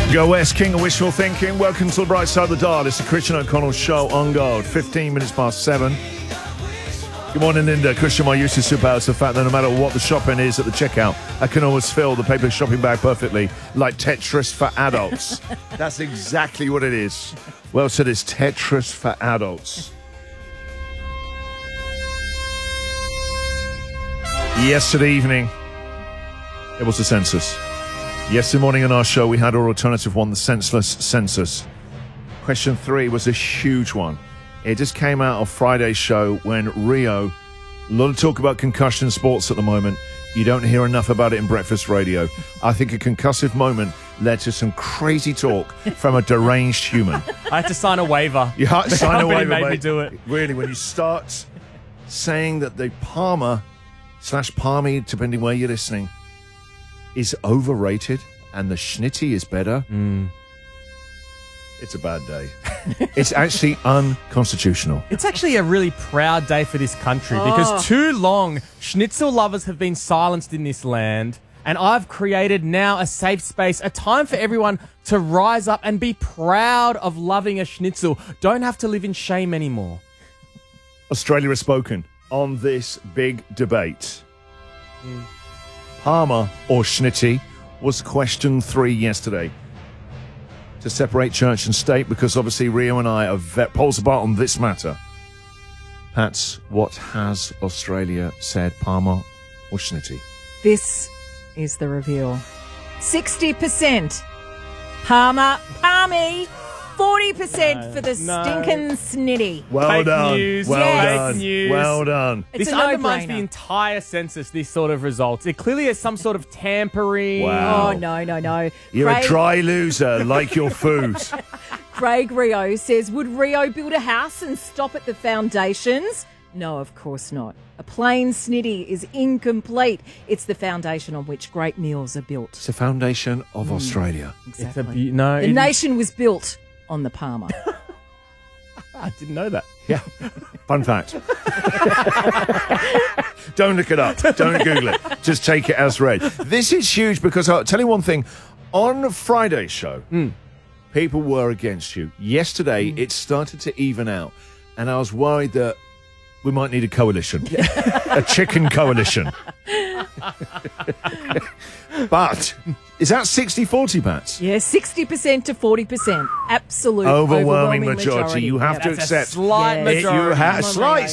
Go West, King of Wishful Thinking. Welcome to the bright side of the dial. It's the Christian O'Connell Show on Gold. 15 minutes past 7. Good morning, Linda. Christian, my use of superpower is the fact that no matter what the shopping is at the checkout, I can always fill the paper shopping bag perfectly, like Tetris for adults. That's exactly what it is. Well said, it's Tetris for adults. Yesterday evening, it was the census. Yesterday morning on our show, we had our alternative one, the senseless census. Question 3 was a huge one. It just came out of Friday's show when Rio, a lot of talk about concussion sports at the moment. You don't hear enough about it in breakfast radio. I think a concussive moment led to some crazy talk from a deranged human. I had to sign a waiver. You had to sign a waiver, made mate. me do it. Really, when you start saying that the Palmer/Palmy, depending where you're listening, is overrated and the Schnitty is better, it's a bad day. It's actually unconstitutional. It's actually a really proud day for this country because too long schnitzel lovers have been silenced in this land, and I've created now a safe space, a time for everyone to rise up and be proud of loving a schnitzel. Don't have to live in shame anymore. Australia has spoken on this big debate. Palmer or Schnitty was question 3 yesterday. To separate church and state, because obviously Rio and I are poles apart on this matter. Pats, what has Australia said, Palmer or Schnitty? This is the reveal. 60% Palmy, 40% for the stinking Snitty. Well Fake done. news. Well Yes. done. Fake news. Well done. It's This a undermines no-brainer. the entire census, this sort of results. It clearly is some sort of tampering. Wow. Oh, no. You're a dry loser, like your food. Craig Rio says, would Rio build a house and stop at the foundations? No, of course not. A plain Snitty is incomplete. It's the foundation on which great meals are built. It's the foundation of Australia. Exactly. No, The nation was built on the Palmer. I didn't know that. Yeah. Fun fact. Don't look it up. Don't Google it. Just take it as read. This is huge because I'll tell you one thing. On Friday's show, people were against you. Yesterday, it started to even out. And I was worried that we might need a coalition. A chicken coalition. But is that 60-40, Pats? Yeah, 60% to 40%. Absolute Overwhelming majority. You have to That's accept. a slight Yes. majority. You have slight